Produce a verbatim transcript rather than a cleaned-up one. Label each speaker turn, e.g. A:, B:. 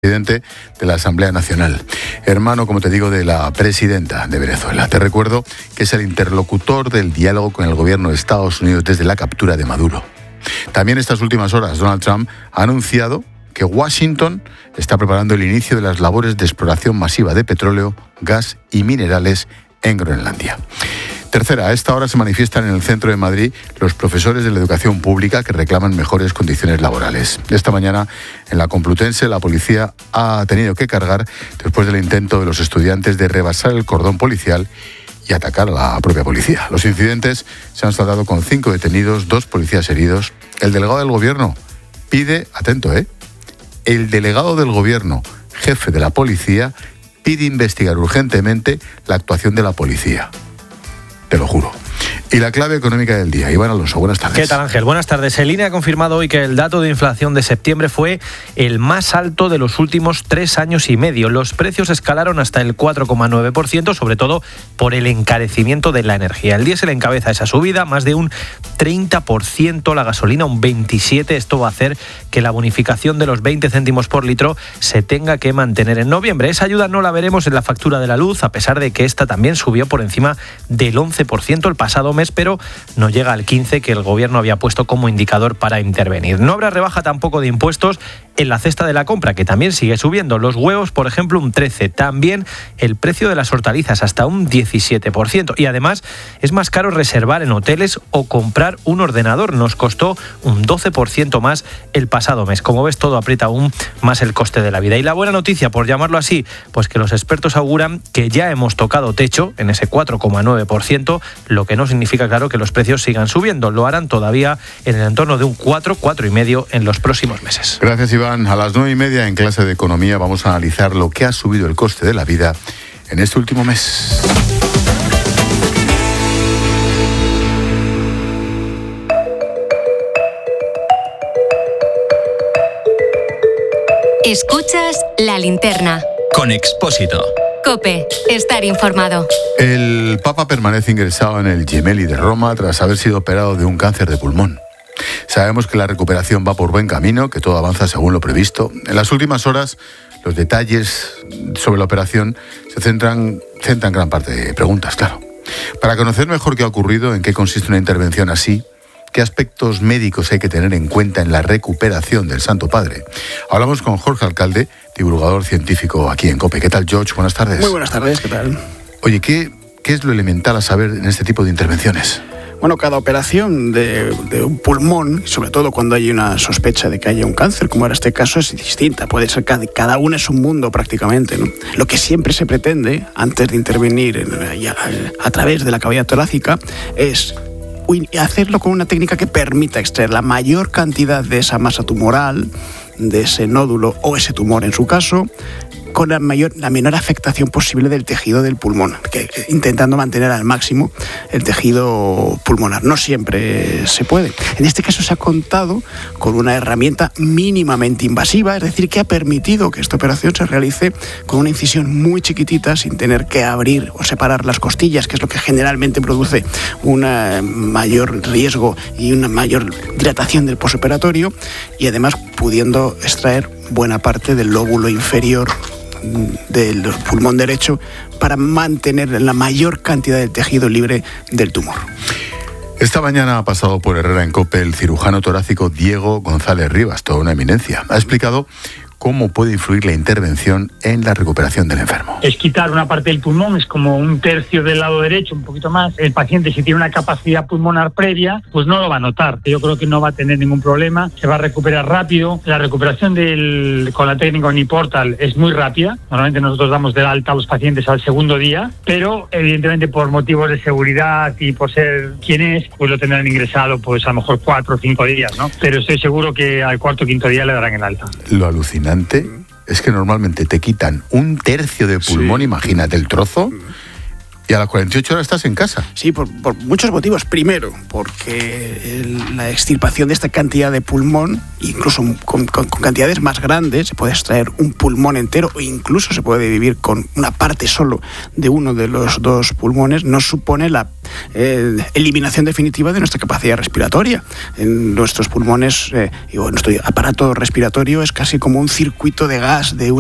A: presidente de la Asamblea Nacional, hermano, como te digo, de la presidenta de Venezuela. Te recuerdo que es el interlocutor del diálogo con el gobierno de Estados Unidos desde la captura de Maduro. También estas últimas horas Donald Trump ha anunciado que Washington está preparando el inicio de las labores de exploración masiva de petróleo, gas y minerales en Groenlandia. Tercera, a esta hora se manifiestan en el centro de Madrid los profesores de la educación pública que reclaman mejores condiciones laborales. Esta mañana, en la Complutense, la policía ha tenido que cargar después del intento de los estudiantes de rebasar el cordón policial y atacar a la propia policía. Los incidentes se han saldado con cinco detenidos, dos policías heridos. El delegado del gobierno pide, atento, ¿eh? El delegado del gobierno, jefe de la policía, pide investigar urgentemente la actuación de la policía. Te lo juro. Y la clave económica del día. Iván Alonso, buenas tardes.
B: ¿Qué tal, Ángel? Buenas tardes. El I N E ha confirmado hoy que el dato de inflación de septiembre fue el más alto de los últimos tres años y medio. Los precios escalaron hasta el cuatro coma nueve por ciento, sobre todo por el encarecimiento de la energía. El diésel encabeza esa subida, más de un treinta por ciento, la gasolina un veintisiete por ciento. Esto va a hacer que la bonificación de los veinte céntimos por litro se tenga que mantener en noviembre. Esa ayuda no la veremos en la factura de la luz, a pesar de que esta también subió por encima del once por ciento el pasado mes, pero no llega al quince por ciento que el gobierno había puesto como indicador para intervenir. No habrá rebaja tampoco de impuestos en la cesta de la compra, que también sigue subiendo. Los huevos, por ejemplo, un trece por ciento. También el precio de las hortalizas hasta un diecisiete por ciento. Y además es más caro reservar en hoteles o comprar un ordenador. Nos costó un doce por ciento más el pasado mes. Como ves, todo aprieta aún más el coste de la vida. Y la buena noticia, por llamarlo así, pues que los expertos auguran que ya hemos tocado techo en ese cuatro coma nueve por ciento, lo que no significa, claro, que los precios sigan subiendo. Lo harán todavía en el entorno de un cuatro, cuatro y medio en los próximos meses.
A: Gracias, Iván. A las nueve y media en clase de economía vamos a analizar lo que ha subido el coste de la vida en este último mes.
C: Escuchas La Linterna
D: con Expósito.
C: COPE, estar informado.
A: El Papa permanece ingresado en el Gemelli de Roma tras haber sido operado de un cáncer de pulmón. Sabemos que la recuperación va por buen camino, que todo avanza según lo previsto. En las últimas horas, los detalles sobre la operación se centran, centran gran parte de preguntas, claro. Para conocer mejor qué ha ocurrido, en qué consiste una intervención así, qué aspectos médicos hay que tener en cuenta en la recuperación del Santo Padre, hablamos con Jorge Alcalde, divulgador científico aquí en COPE. ¿Qué tal, George? Buenas tardes.
E: Muy buenas tardes, ¿qué tal?
A: Oye, ¿qué, qué es lo elemental a saber en este tipo de intervenciones?
E: Bueno, cada operación de, de un pulmón, sobre todo cuando hay una sospecha de que haya un cáncer, como era este caso, es distinta. Puede ser que cada una es un mundo prácticamente, ¿no? Lo que siempre se pretende, antes de intervenir en, a, a través de la cavidad torácica, es hacerlo con una técnica que permita extraer la mayor cantidad de esa masa tumoral, de ese nódulo o ese tumor en su caso, con la, mayor, la menor afectación posible del tejido del pulmón, que, que, intentando mantener al máximo el tejido pulmonar. No siempre se puede. En este caso se ha contado con una herramienta mínimamente invasiva, es decir, que ha permitido que esta operación se realice con una incisión muy chiquitita, sin tener que abrir o separar las costillas, que es lo que generalmente produce un mayor riesgo y una mayor dilatación del posoperatorio, y además pudiendo extraer buena parte del lóbulo inferior del pulmón derecho para mantener la mayor cantidad de tejido libre del tumor.
A: Esta mañana ha pasado por Herrera en COPE el cirujano torácico Diego González Rivas, toda una eminencia. Ha explicado cómo puede influir la intervención en la recuperación del enfermo.
F: Es quitar una parte del pulmón, es como un tercio del lado derecho, un poquito más. El paciente, si tiene una capacidad pulmonar previa, pues no lo va a notar. Yo creo que no va a tener ningún problema, se va a recuperar rápido. La recuperación del, con la técnica Uniportal es muy rápida. Normalmente nosotros damos de alta a los pacientes al segundo día, pero evidentemente por motivos de seguridad y por ser quien es, pues lo tendrán ingresado pues a lo mejor cuatro o cinco días, ¿no? Pero estoy seguro que al cuarto o quinto día le darán el alta.
A: Lo alucinante es que normalmente te quitan un tercio de pulmón, sí. Imagínate el trozo, y a las cuarenta y ocho horas estás en casa.
E: Sí, por, por muchos motivos. Primero, porque el, la extirpación de esta cantidad de pulmón, incluso con, con, con cantidades más grandes, se puede extraer un pulmón entero o incluso se puede vivir con una parte solo de uno de los dos pulmones, no supone la eh, eliminación definitiva de nuestra capacidad respiratoria. En nuestros pulmones, eh, y nuestro aparato respiratorio es casi como un circuito de gas de una